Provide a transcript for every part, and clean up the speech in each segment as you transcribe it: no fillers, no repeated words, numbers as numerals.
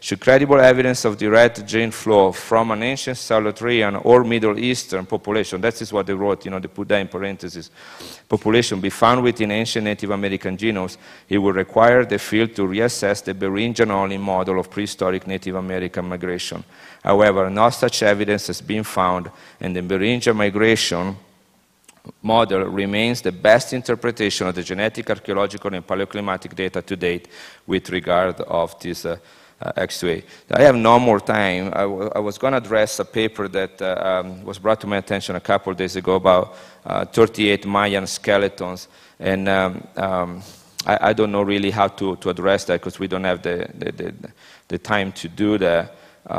should credible evidence of direct gene flow from an ancient Solotrean or Middle Eastern population, that is what they wrote, they put that in parentheses, population be found within ancient Native American genomes, it would require the field to reassess the Beringian-only model of prehistoric Native American migration. However, no such evidence has been found, and the Beringian migration model remains the best interpretation of the genetic, archaeological, and paleoclimatic data to date with regard of this X2A. I have no more time. I was going to address a paper that was brought to my attention a couple of days ago about 38 Mayan skeletons, and I don't know really how to address that because we don't have the time to do that.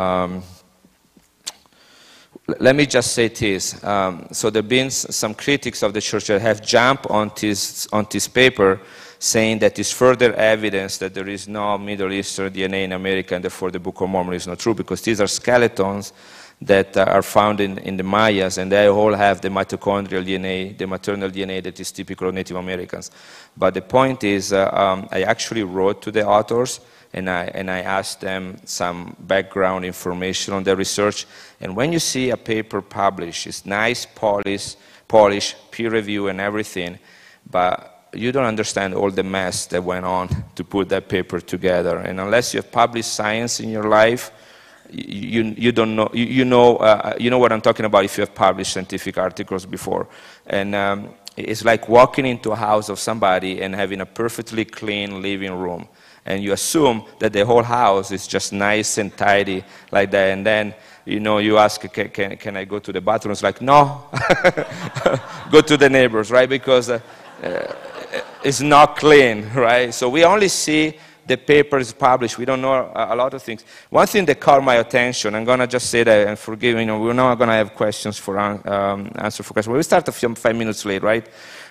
Let me just say this. So there have been some critics of the church that have jumped on this paper saying that is further evidence that there is no Middle Eastern DNA in America and therefore the Book of Mormon is not true, because these are skeletons that are found in the Mayas, and they all have the mitochondrial DNA, the maternal DNA that is typical of Native Americans. But the point is, I actually wrote to the authors, and I asked them some background information on their research. And when you see a paper published, it's nice, polished, peer review and everything, but you don't understand all the mess that went on to put that paper together. And unless you have published science in your life, you don't know. You know what I'm talking about if you have published scientific articles before. And it's like walking into a house of somebody and having a perfectly clean living room, and you assume that the whole house is just nice and tidy like that, and then you ask, can I go to the bathroom? It's like, no, go to the neighbors, right? Because it's not clean, right? So we only see the papers published. We don't know a lot of things. One thing that caught my attention, I'm going to just say that, and forgive me, we're not going to have questions for answer for questions. We start 5 minutes late, right?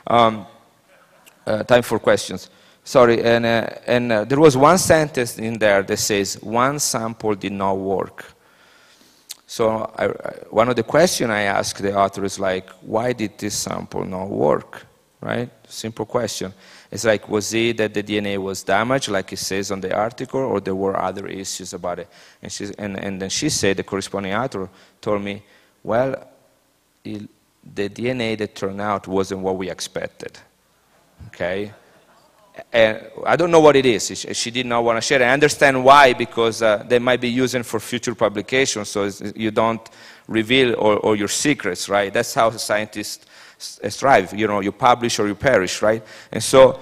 Time for questions. Sorry, and there was one sentence in there that says, one sample did not work. So one of the questions I asked the author is like, why did this sample not work, right? Simple question. It's like, was it that the DNA was damaged, like it says on the article, or there were other issues about it? And then she said, the corresponding author told me, well, the DNA that turned out wasn't what we expected, okay? And I don't know what it is. She did not want to share it. I understand why, because they might be using for future publications, so you don't reveal all your secrets, right? That's how scientists strive. You publish or you perish, right? And so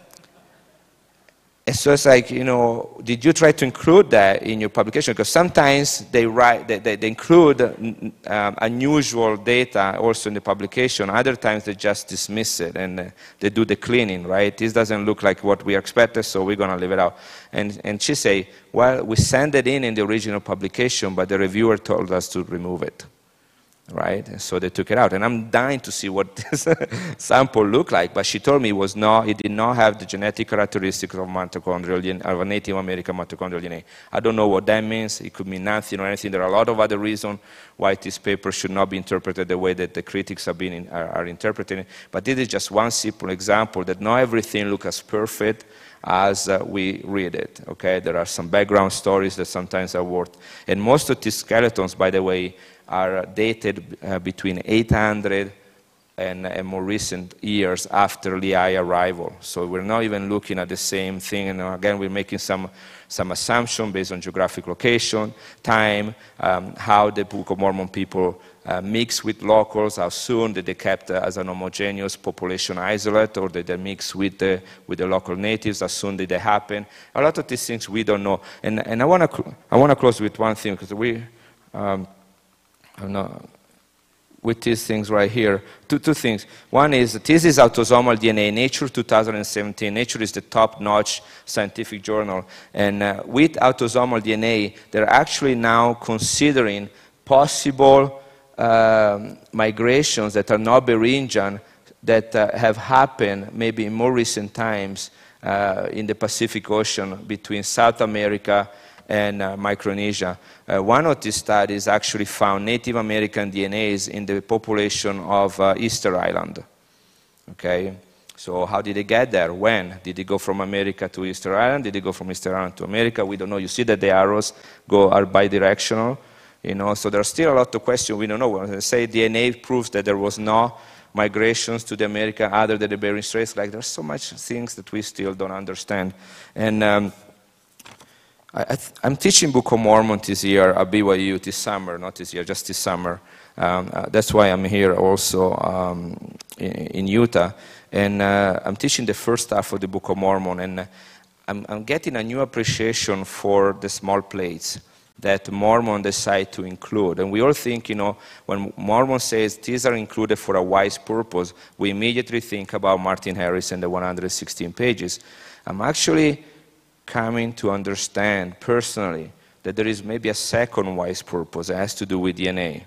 it's like, did you try to include that in your publication? Because sometimes they include unusual data also in the publication. Other times they just dismiss it and they do the cleaning, right? This doesn't look like what we expected, so we're going to leave it out. And she say, well, we sent it in the original publication, but the reviewer told us to remove it. Right, and so they took it out, and I'm dying to see what this sample looked like. But she told me it did not have the genetic characteristics of mitochondrial DNA, of a Native American mitochondrial DNA. I don't know what that means. It could mean nothing or anything. There are a lot of other reasons why this paper should not be interpreted the way that the critics are interpreting it. But this is just one simple example that not everything looks as perfect as we read it. Okay, there are some background stories that sometimes are worth. And most of these skeletons, by the way, are dated between 800 and more recent years after Lehi arrival. So we're not even looking at the same thing. And again, we're making some assumption based on geographic location, time, how the Book of Mormon people mix with locals, how soon did they kept as an homogeneous population isolate, or did they mix with the local natives, how soon did they happen. A lot of these things we don't know. And I want to close with one thing, because with these things right here, two things. One is, this is autosomal DNA, Nature 2017. Nature is the top-notch scientific journal. And with autosomal DNA, they're actually now considering possible migrations that are not Beringian, that have happened maybe in more recent times in the Pacific Ocean between South America and Micronesia. One of these studies actually found Native American DNAs in the population of Easter Island. Okay, So how did they get there? When? Did they go from America to Easter Island? Did they go from Easter Island to America? We don't know. You see that the arrows are bidirectional. So there are still a lot of questions we don't know. When I say DNA proves that there was no migrations to the America other than the Bering Straits, there's so much things that we still don't understand. And I'm teaching Book of Mormon this year at BYU this summer, not this year, just this summer. That's why I'm here also in Utah. And I'm teaching the first half of the Book of Mormon, and I'm getting a new appreciation for the small plates that Mormon decide to include. And we all think, when Mormon says these are included for a wise purpose, we immediately think about Martin Harris and the 116 pages. I'm actually coming to understand personally that there is maybe a second wise purpose. It has to do with DNA.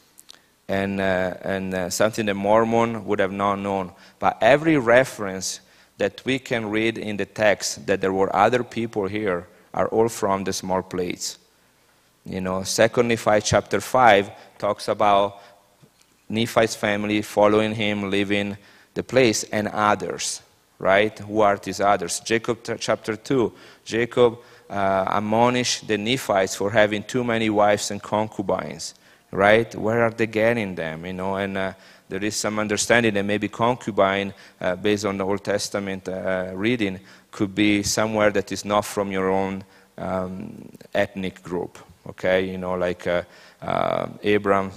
And something that Mormon would have not known. But every reference that we can read in the text that there were other people here are all from the small plates. 2 Nephi chapter 5 talks about Nephi's family following him, leaving the place, and others, right? Who are these others? Jacob chapter 2, Jacob admonished the Nephites for having too many wives and concubines, right? Where are they getting them, And there is some understanding that maybe concubine, based on the Old Testament reading, could be somewhere that is not from your own ethnic group. Okay, like Abram,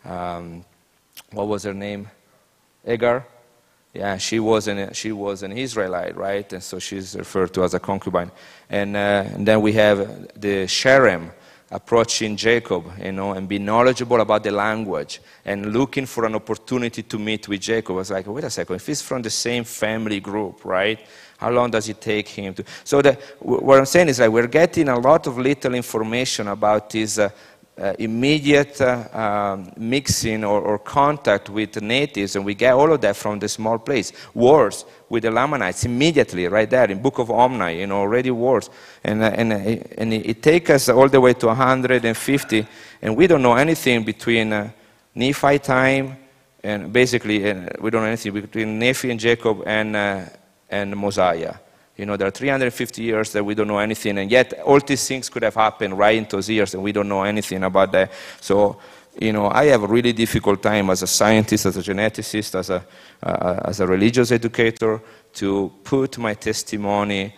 what was her name? Hagar? Yeah, she was an Israelite, right? And so she's referred to as a concubine. And then we have the Sherem approaching Jacob, and be knowledgeable about the language and looking for an opportunity to meet with Jacob. I was like, wait a second, if he's from the same family group, right? How long does it take him to... So what I'm saying is we're getting a lot of little information about this immediate mixing or contact with the natives, and we get all of that from the small place. Wars with the Lamanites immediately, right there in Book of Omni, already wars. And it takes us all the way to 150, and we don't know anything between Nephi time, and basically we don't know anything between Nephi and Jacob and Mosiah. There are 350 years that we don't know anything, and yet all these things could have happened right in those years, and we don't know anything about that. So, I have a really difficult time as a scientist, as a geneticist, as a religious educator, to put my testimony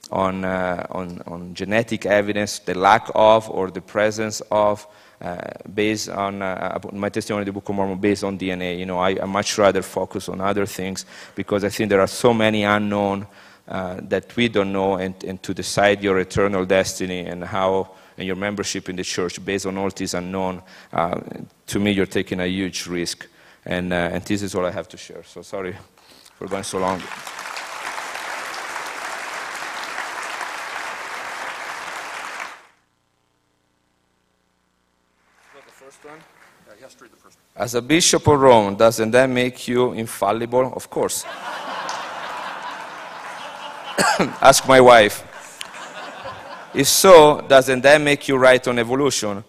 on genetic evidence, the lack of or the presence of, based on my testimony in the Book of Mormon, based on DNA. I much rather focus on other things, because I think there are so many unknown that we don't know, and to decide your eternal destiny and your membership in the church based on all this unknown, to me you're taking a huge risk, and this is all I have to share. So sorry for going so long. As a bishop of Rome, doesn't that make you infallible? Of course. Ask my wife. If so, doesn't that make you right on evolution?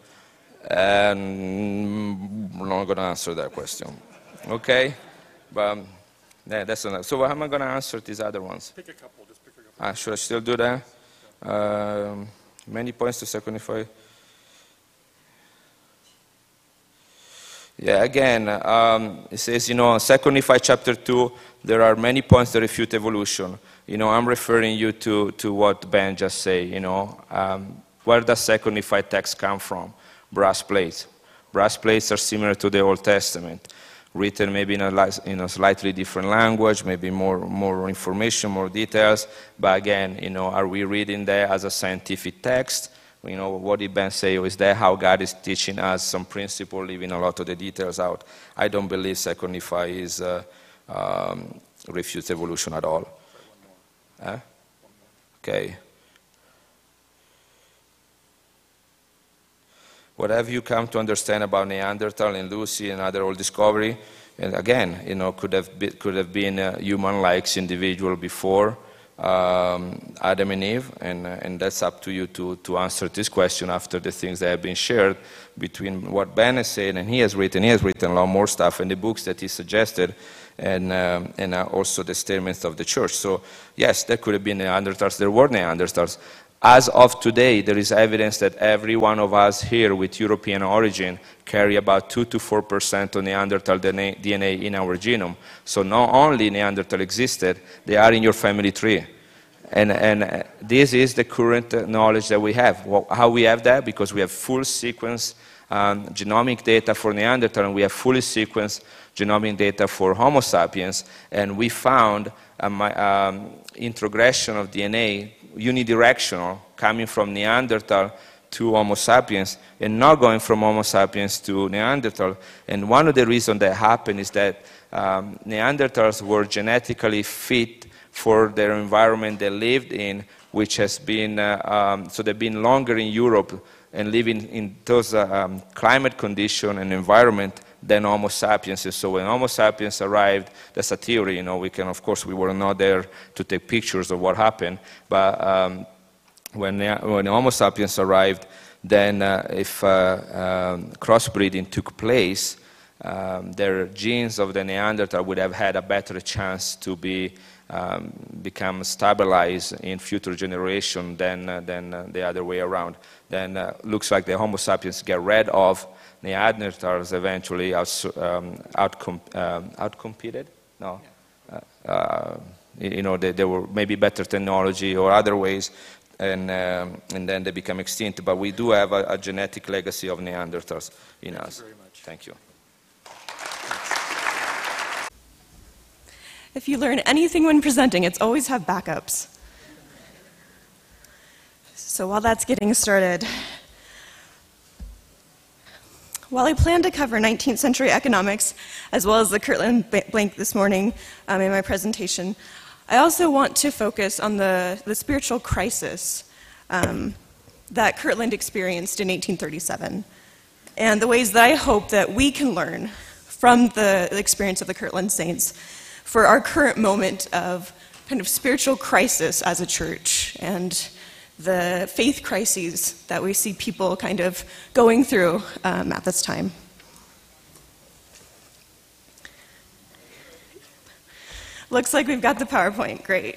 I'm not going to answer that question. Okay? But yeah, that's enough. So how am I going to answer these other ones? Pick a couple. Just pick a couple. Should I still do that? Many points to second Nephi. Yeah, again, it says, 2 Nephi chapter 2, there are many points that refute evolution. I'm referring you to what Ben just said, Where does 2 Nephi text come from? Brass plates. Brass plates are similar to the Old Testament, written maybe in a slightly different language, maybe more information, more details. But again, are we reading that as a scientific text? What did Ben say? Is that how God is teaching us some principle, leaving a lot of the details out? I don't believe 2 Nephi is refutes evolution at all. Okay. What have you come to understand about Neanderthal and Lucy and other old discovery? And again, could have been a human-like individual before. Adam and Eve, and that's up to you to answer this question after the things that have been shared between what Ben has said and he has written a lot more stuff, and the books that he suggested, and also the statements of the church. So yes, there could have been Neanderthals, there were Neanderthals. As of today, there is evidence that every one of us here with European origin carry about 2 to 4% of Neanderthal DNA in our genome. So not only Neanderthal existed, they are in your family tree. And this is the current knowledge that we have. How we have that? Because we have full sequence genomic data for Neanderthal, and we have fully sequenced genomic data for Homo sapiens, and we found introgression of DNA unidirectional, coming from Neanderthal to Homo sapiens and not going from Homo sapiens to Neanderthal. And one of the reasons that happened is that Neanderthals were genetically fit for their environment they lived in, which has been, so they've been longer in Europe and living in those climate condition and environment than Homo sapiens. So when Homo sapiens arrived, that's a theory, we can, of course, we were not there to take pictures of what happened, but when Homo sapiens arrived, then if crossbreeding took place, their genes of the Neanderthal would have had a better chance to become stabilized in future generation than the other way around. Then looks like the Homo sapiens get rid of Neanderthals eventually outcompeted. No, they were maybe better technology or other ways, and then they become extinct. But we do have a genetic legacy of Neanderthals in us. Thank you very much. Thank you. If you learn anything when presenting, it's always have backups. So while that's getting started, while I plan to cover 19th century economics, as well as the Kirtland blank this morning in my presentation, I also want to focus on the spiritual crisis that Kirtland experienced in 1837, and the ways that I hope that we can learn from the experience of the Kirtland saints for our current moment of kind of spiritual crisis as a church and the faith crises that we see people kind of going through at this time. Looks like we've got the PowerPoint, great.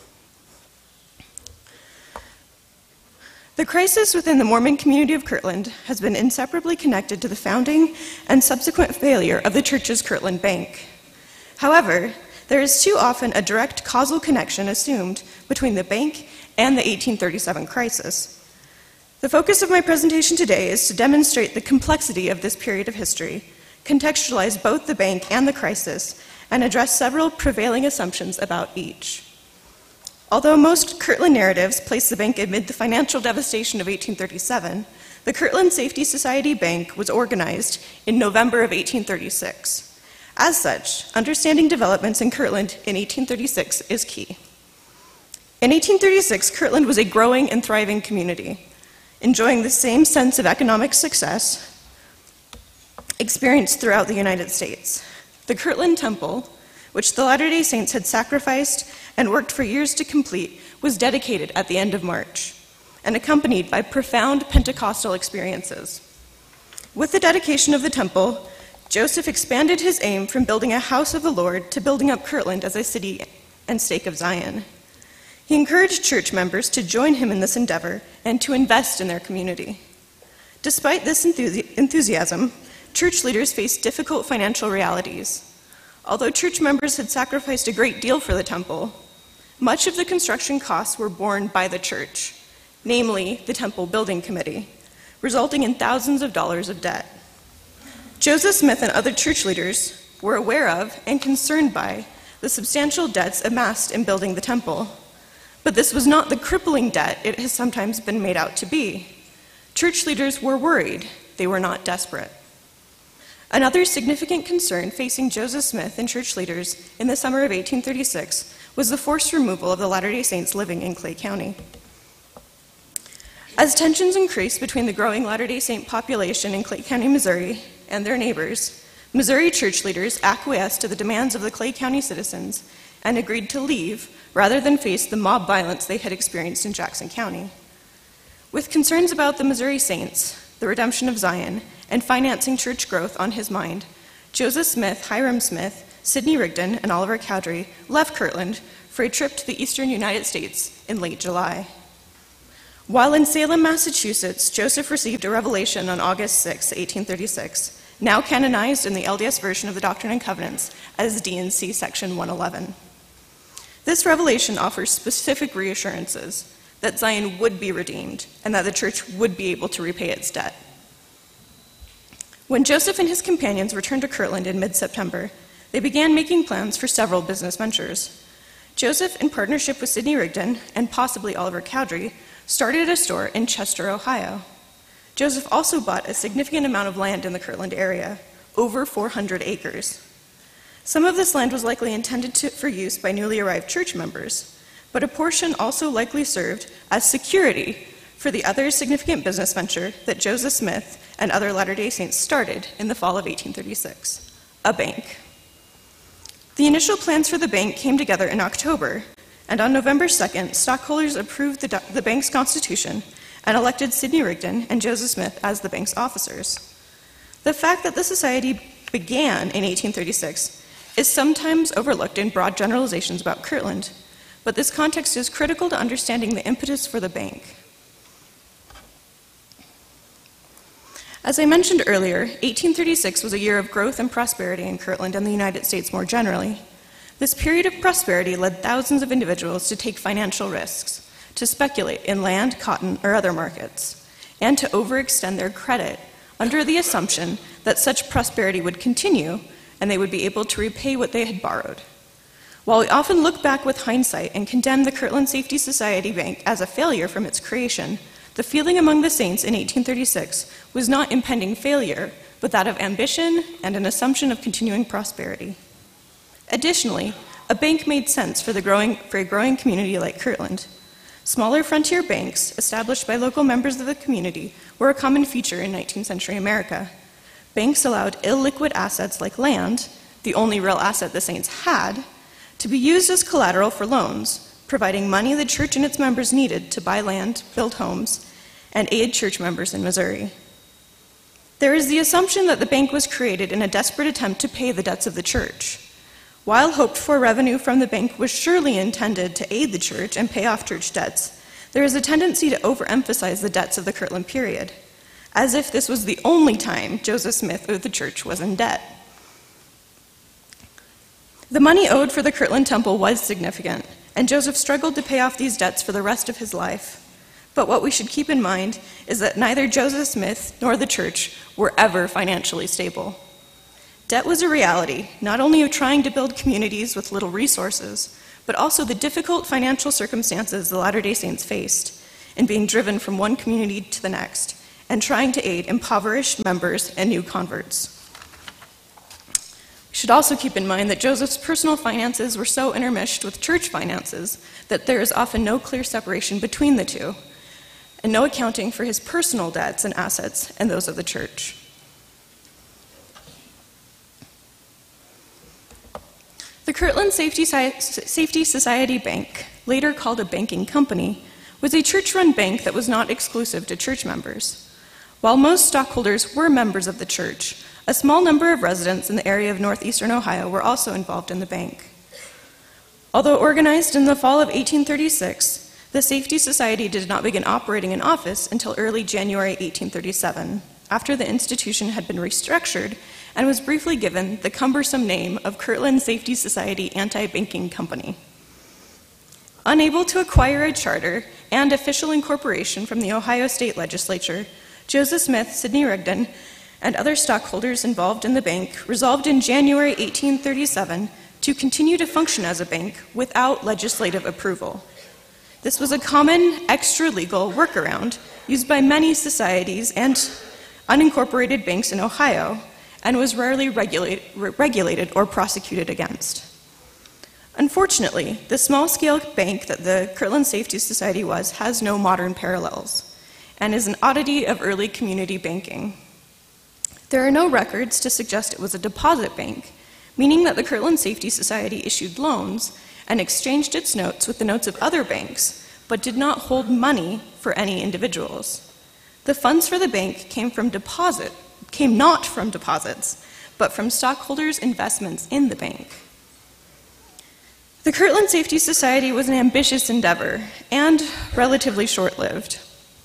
The crisis within the Mormon community of Kirtland has been inseparably connected to the founding and subsequent failure of the church's Kirtland Bank. However, there is too often a direct causal connection assumed between the bank and the 1837 crisis. The focus of my presentation today is to demonstrate the complexity of this period of history, contextualize both the bank and the crisis, and address several prevailing assumptions about each. Although most Kirtland narratives place the bank amid the financial devastation of 1837, the Kirtland Safety Society Bank was organized in November of 1836. As such, understanding developments in Kirtland in 1836 is key. In 1836, Kirtland was a growing and thriving community, enjoying the same sense of economic success experienced throughout the United States. The Kirtland Temple, which the Latter-day Saints had sacrificed and worked for years to complete, was dedicated at the end of March and accompanied by profound Pentecostal experiences. With the dedication of the temple, Joseph expanded his aim from building a house of the Lord to building up Kirtland as a city and stake of Zion. He encouraged church members to join him in this endeavor and to invest in their community. Despite this enthusiasm, church leaders faced difficult financial realities. Although church members had sacrificed a great deal for the temple, much of the construction costs were borne by the church, namely the Temple Building Committee, resulting in thousands of dollars of debt. Joseph Smith and other church leaders were aware of and concerned by the substantial debts amassed in building the temple. But this was not the crippling debt it has sometimes been made out to be. Church leaders were worried, they were not desperate. Another significant concern facing Joseph Smith and church leaders in the summer of 1836 was the forced removal of the Latter-day Saints living in Clay County. As tensions increased between the growing Latter-day Saint population in Clay County, Missouri, and their neighbors, Missouri church leaders acquiesced to the demands of the Clay County citizens and agreed to leave rather than face the mob violence they had experienced in Jackson County. With concerns about the Missouri Saints, the redemption of Zion, and financing church growth on his mind, Joseph Smith, Hiram Smith, Sidney Rigdon, and Oliver Cowdery left Kirtland for a trip to the eastern United States in late July. While in Salem, Massachusetts, Joseph received a revelation on August 6, 1836, now canonized in the LDS version of the Doctrine and Covenants as D&C Section 111. This revelation offers specific reassurances that Zion would be redeemed and that the church would be able to repay its debt. When Joseph and his companions returned to Kirtland in mid-September, they began making plans for several business ventures. Joseph, in partnership with Sidney Rigdon and possibly Oliver Cowdery, started a store in Chester, Ohio. Joseph also bought a significant amount of land in the Kirtland area, over 400 acres. Some of this land was likely intended for use by newly arrived church members, but a portion also likely served as security for the other significant business venture that Joseph Smith and other Latter-day Saints started in the fall of 1836, a bank. The initial plans for the bank came together in October, and on November 2nd, stockholders approved the bank's constitution and elected Sidney Rigdon and Joseph Smith as the bank's officers. The fact that the society began in 1836 is sometimes overlooked in broad generalizations about Kirtland, but this context is critical to understanding the impetus for the bank. As I mentioned earlier, 1836 was a year of growth and prosperity in Kirtland and the United States more generally. This period of prosperity led thousands of individuals to take financial risks, to speculate in land, cotton, or other markets, and to overextend their credit under the assumption that such prosperity would continue and they would be able to repay what they had borrowed. While we often look back with hindsight and condemn the Kirtland Safety Society Bank as a failure from its creation, the feeling among the saints in 1836 was not impending failure, but that of ambition and an assumption of continuing prosperity. Additionally, a bank made sense for a growing community like Kirtland. Smaller frontier banks, established by local members of the community, were a common feature in 19th century America. Banks allowed illiquid assets like land, the only real asset the saints had, to be used as collateral for loans, providing money the church and its members needed to buy land, build homes, and aid church members in Missouri. There is the assumption that the bank was created in a desperate attempt to pay the debts of the church. While hoped-for revenue from the bank was surely intended to aid the church and pay off church debts, there is a tendency to overemphasize the debts of the Kirtland period, as if this was the only time Joseph Smith or the church was in debt. The money owed for the Kirtland Temple was significant, and Joseph struggled to pay off these debts for the rest of his life. But what we should keep in mind is that neither Joseph Smith nor the church were ever financially stable. Debt was a reality, not only of trying to build communities with little resources, but also the difficult financial circumstances the Latter-day Saints faced in being driven from one community to the next and trying to aid impoverished members and new converts. We should also keep in mind that Joseph's personal finances were so intermeshed with church finances that there is often no clear separation between the two, and no accounting for his personal debts and assets and those of the church. The Kirtland Safety Society Bank, later called a banking company, was a church-run bank that was not exclusive to church members. While most stockholders were members of the church, a small number of residents in the area of northeastern Ohio were also involved in the bank. Although organized in the fall of 1836, the Safety Society did not begin operating an office until early January 1837, after the institution had been restructured and was briefly given the cumbersome name of Kirtland Safety Society Anti-Banking Company. Unable to acquire a charter and official incorporation from the Ohio State Legislature, Joseph Smith, Sidney Rigdon, and other stockholders involved in the bank resolved in January 1837 to continue to function as a bank without legislative approval. This was a common extra-legal workaround used by many societies and unincorporated banks in Ohio, and was rarely regulated or prosecuted against. Unfortunately, the small-scale bank that the Kirtland Safety Society was has no modern parallels, and is an oddity of early community banking. There are no records to suggest it was a deposit bank, meaning that the Kirtland Safety Society issued loans and exchanged its notes with the notes of other banks, but did not hold money for any individuals. The funds for the bank came not from deposits, but from stockholders' investments in the bank. The Kirtland Safety Society was an ambitious endeavor and relatively short-lived.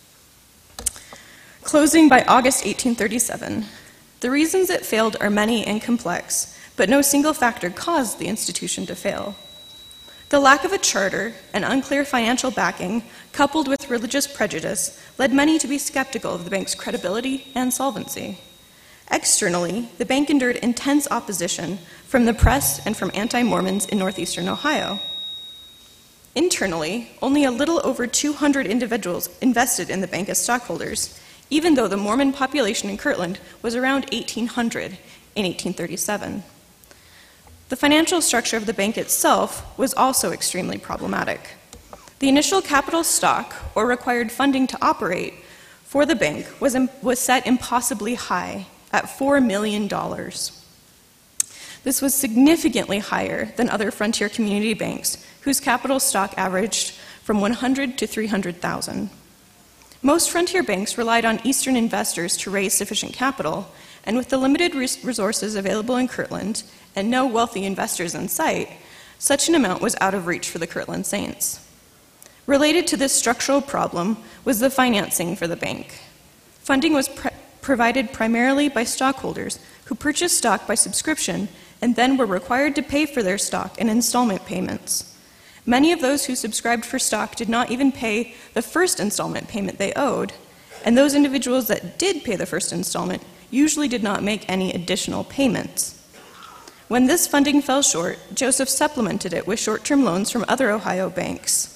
Closing by August 1837, the reasons it failed are many and complex, but no single factor caused the institution to fail. The lack of a charter and unclear financial backing, coupled with religious prejudice, led many to be skeptical of the bank's credibility and solvency. Externally, the bank endured intense opposition from the press and from anti-Mormons in northeastern Ohio. Internally, only a little over 200 individuals invested in the bank as stockholders, even though the Mormon population in Kirtland was around 1,800 in 1837. The financial structure of the bank itself was also extremely problematic. The initial capital stock, or required funding to operate, for the bank was set impossibly high at $4 million. This was significantly higher than other frontier community banks, whose capital stock averaged from 100 to 300,000. Most frontier banks relied on Eastern investors to raise sufficient capital, and with the limited resources available in Kirtland and no wealthy investors in sight, such an amount was out of reach for the Kirtland Saints. Related to this structural problem was the financing for the bank. Funding was provided primarily by stockholders who purchased stock by subscription and then were required to pay for their stock in installment payments. Many of those who subscribed for stock did not even pay the first installment payment they owed, and those individuals that did pay the first installment usually did not make any additional payments. When this funding fell short, Joseph supplemented it with short-term loans from other Ohio banks.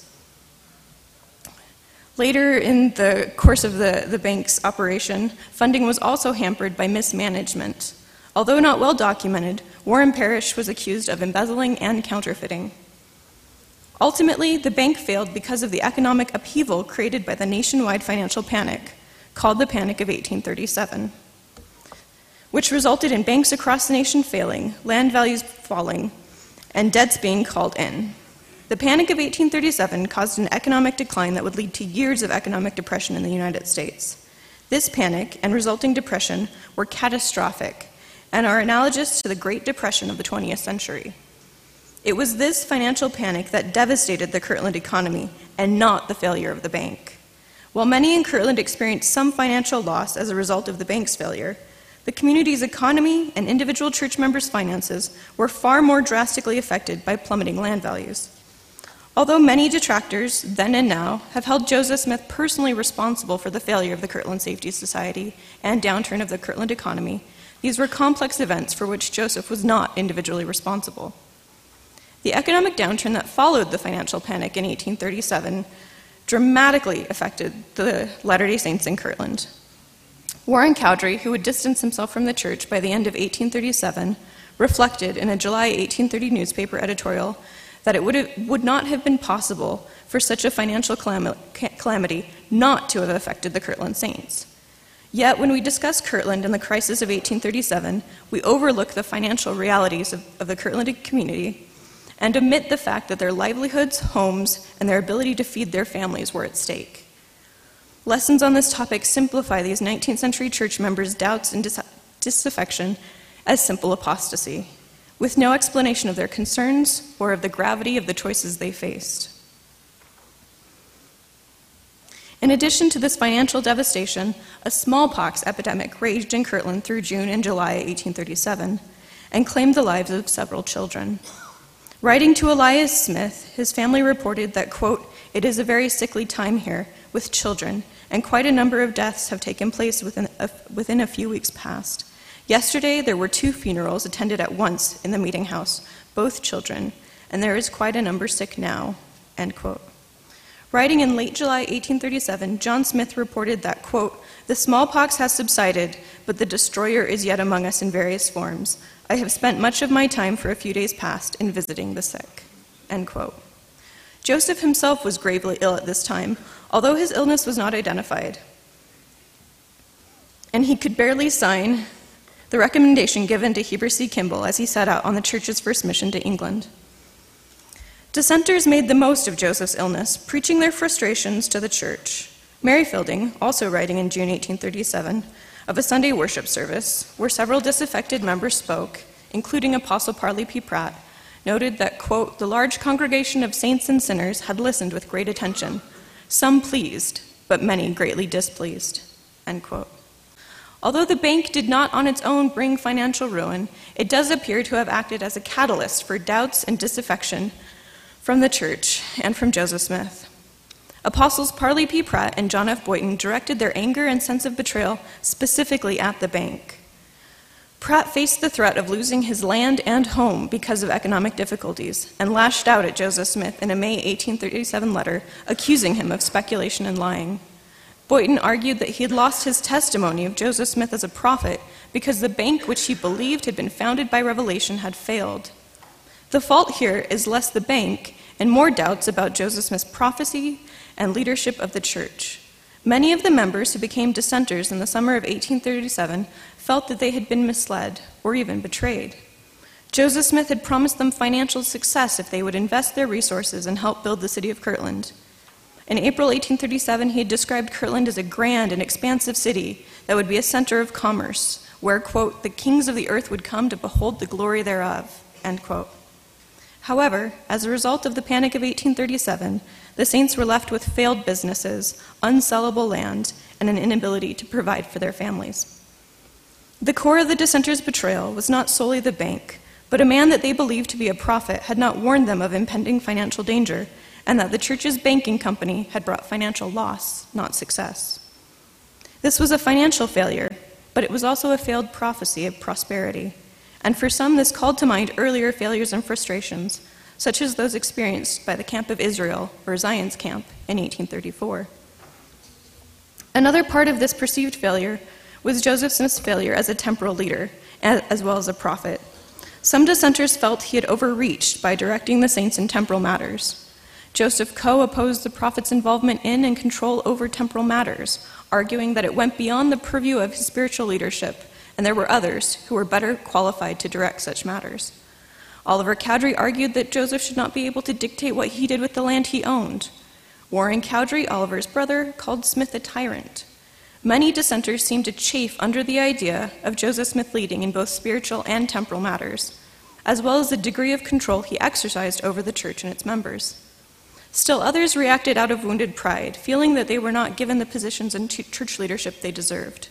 Later in the course of the bank's operation, funding was also hampered by mismanagement. Although not well documented, Warren Parrish was accused of embezzling and counterfeiting. Ultimately, the bank failed because of the economic upheaval created by the nationwide financial panic, called the Panic of 1837, which resulted in banks across the nation failing, land values falling, and debts being called in. The Panic of 1837 caused an economic decline that would lead to years of economic depression in the United States. This panic and resulting depression were catastrophic and are analogous to the Great Depression of the 20th century. It was this financial panic that devastated the Kirtland economy and not the failure of the bank. While many in Kirtland experienced some financial loss as a result of the bank's failure, the community's economy and individual church members' finances were far more drastically affected by plummeting land values. Although many detractors, then and now, have held Joseph Smith personally responsible for the failure of the Kirtland Safety Society and downturn of the Kirtland economy, these were complex events for which Joseph was not individually responsible. The economic downturn that followed the financial panic in 1837 dramatically affected the Latter-day Saints in Kirtland. Warren Cowdery, who would distance himself from the church by the end of 1837, reflected in a July 1830 newspaper editorial that it would not have been possible for such a financial calamity not to have affected the Kirtland Saints. Yet, when we discuss Kirtland and the crisis of 1837, we overlook the financial realities of the Kirtland community and omit the fact that their livelihoods, homes, and their ability to feed their families were at stake. Lessons on this topic simplify these 19th century church members' doubts and disaffection as simple apostasy, with no explanation of their concerns or of the gravity of the choices they faced. In addition to this financial devastation, a smallpox epidemic raged in Kirtland through June and July 1837 and claimed the lives of several children. Writing to Elias Smith, his family reported that, quote, "It is a very sickly time here with children, and quite a number of deaths have taken place within a few weeks past. Yesterday, there were 2 funerals attended at once in the meeting house, both children, and there is quite a number sick now," end quote. Writing in late July 1837, John Smith reported that, quote, "The smallpox has subsided, but the destroyer is yet among us in various forms. I have spent much of my time for a few days past in visiting the sick," end quote. Joseph himself was gravely ill at this time, although his illness was not identified, and he could barely sign the recommendation given to Heber C. Kimball as he set out on the church's first mission to England. Dissenters made the most of Joseph's illness, preaching their frustrations to the church. Mary Fielding, also writing in June 1837, of a Sunday worship service where several disaffected members spoke, including Apostle Parley P. Pratt, noted that, quote, "the large congregation of saints and sinners had listened with great attention, some pleased, but many greatly displeased," end quote. Although the bank did not on its own bring financial ruin, it does appear to have acted as a catalyst for doubts and disaffection from the church and from Joseph Smith. Apostles Parley P. Pratt and John F. Boynton directed their anger and sense of betrayal specifically at the bank. Pratt faced the threat of losing his land and home because of economic difficulties and lashed out at Joseph Smith in a May 1837 letter accusing him of speculation and lying. Boynton argued that he had lost his testimony of Joseph Smith as a prophet because the bank which he believed had been founded by revelation had failed. The fault here is less the bank and more doubts about Joseph Smith's prophecy and leadership of the church. Many of the members who became dissenters in the summer of 1837 felt that they had been misled or even betrayed. Joseph Smith had promised them financial success if they would invest their resources and help build the city of Kirtland. In April 1837, he had described Kirtland as a grand and expansive city that would be a center of commerce, where, quote, "the kings of the earth would come to behold the glory thereof," end quote. However, as a result of the Panic of 1837, the saints were left with failed businesses, unsellable land, and an inability to provide for their families. The core of the dissenters' betrayal was not solely the bank, but a man that they believed to be a prophet had not warned them of impending financial danger, and that the church's banking company had brought financial loss, not success. This was a financial failure, but it was also a failed prophecy of prosperity. And for some, this called to mind earlier failures and frustrations, such as those experienced by the Camp of Israel, or Zion's Camp, in 1834. Another part of this perceived failure was Joseph Smith's failure as a temporal leader, as well as a prophet. Some dissenters felt he had overreached by directing the saints in temporal matters. Joseph Coe opposed the prophet's involvement in and control over temporal matters, arguing that it went beyond the purview of his spiritual leadership, and there were others who were better qualified to direct such matters. Oliver Cowdery argued that Joseph should not be able to dictate what he did with the land he owned. Warren Cowdery, Oliver's brother, called Smith a tyrant. Many dissenters seemed to chafe under the idea of Joseph Smith leading in both spiritual and temporal matters, as well as the degree of control he exercised over the church and its members. Still others reacted out of wounded pride, feeling that they were not given the positions in church leadership they deserved.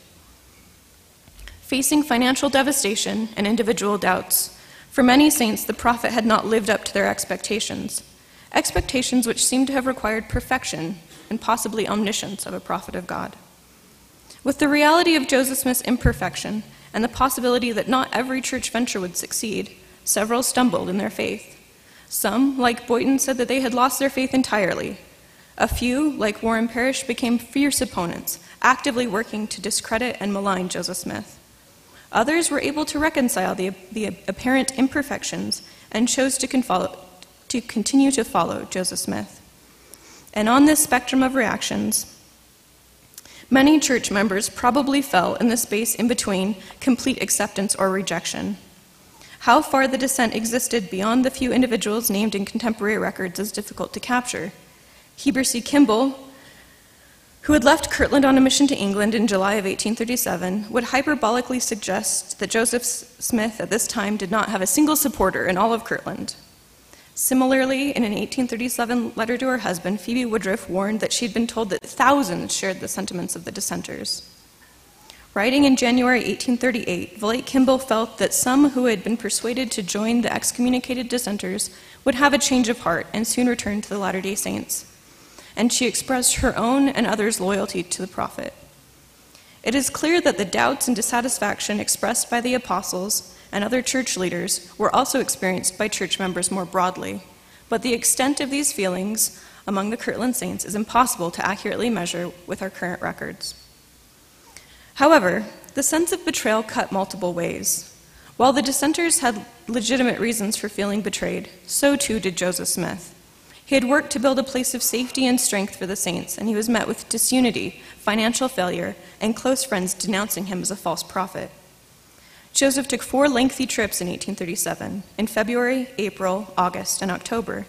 Facing financial devastation and individual doubts, for many saints the prophet had not lived up to their expectations which seemed to have required perfection and possibly omniscience of a prophet of God. With the reality of Joseph Smith's imperfection and the possibility that not every church venture would succeed, several stumbled in their faith. Some, like Boynton, said that they had lost their faith entirely. A few, like Warren Parrish, became fierce opponents, actively working to discredit and malign Joseph Smith. Others were able to reconcile the apparent imperfections and chose to continue to follow Joseph Smith. And on this spectrum of reactions, many church members probably fell in the space in between complete acceptance or rejection. How far the dissent existed beyond the few individuals named in contemporary records is difficult to capture. Heber C. Kimball, who had left Kirtland on a mission to England in July of 1837, would hyperbolically suggest that Joseph Smith at this time did not have a single supporter in all of Kirtland. Similarly, in an 1837 letter to her husband, Phoebe Woodruff warned that she had been told that thousands shared the sentiments of the dissenters. Writing in January 1838, Villate Kimball felt that some who had been persuaded to join the excommunicated dissenters would have a change of heart and soon return to the Latter-day Saints. And she expressed her own and others' loyalty to the prophet. It is clear that the doubts and dissatisfaction expressed by the apostles and other church leaders were also experienced by church members more broadly, but the extent of these feelings among the Kirtland Saints is impossible to accurately measure with our current records. However, the sense of betrayal cut multiple ways. While the dissenters had legitimate reasons for feeling betrayed, so too did Joseph Smith. He had worked to build a place of safety and strength for the saints, and he was met with disunity, financial failure, and close friends denouncing him as a false prophet. Joseph took 4 lengthy trips in 1837, in February, April, August, and October,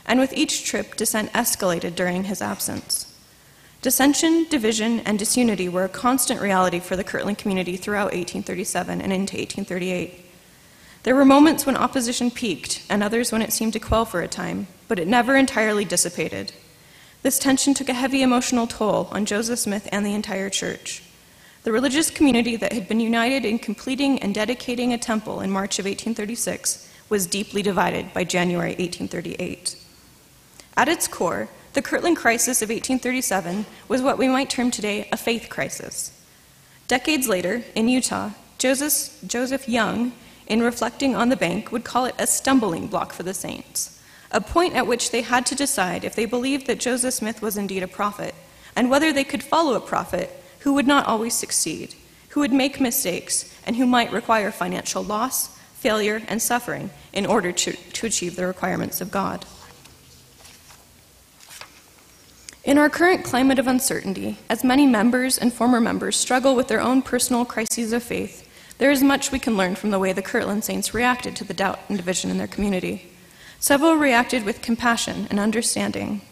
and with each trip, dissent escalated during his absence. Dissension, division, and disunity were a constant reality for the Kirtland community throughout 1837 and into 1838. There were moments when opposition peaked, and others when it seemed to quell for a time, but it never entirely dissipated. This tension took a heavy emotional toll on Joseph Smith and the entire church. The religious community that had been united in completing and dedicating a temple in March of 1836 was deeply divided by January 1838. At its core, the Kirtland crisis of 1837 was what we might term today a faith crisis. Decades later, in Utah, Joseph Young, in reflecting on the bank, would call it a stumbling block for the saints, a point at which they had to decide if they believed that Joseph Smith was indeed a prophet, and whether they could follow a prophet who would not always succeed, who would make mistakes, and who might require financial loss, failure, and suffering in order to achieve the requirements of God. In our current climate of uncertainty, as many members and former members struggle with their own personal crises of faith, there is much we can learn from the way the Kirtland saints reacted to the doubt and division in their community. Several reacted with compassion and understanding,